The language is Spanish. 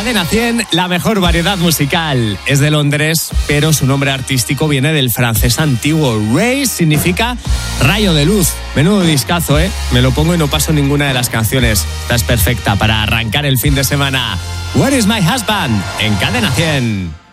Cadena 100, la mejor variedad musical. Es de Londres, pero su nombre artístico viene del francés antiguo. Ray significa rayo de luz. Menudo discazo, ¿eh? Me lo pongo y no paso ninguna de las canciones. Esta es perfecta para arrancar el fin de semana. Where is my husband? En Cadena 100.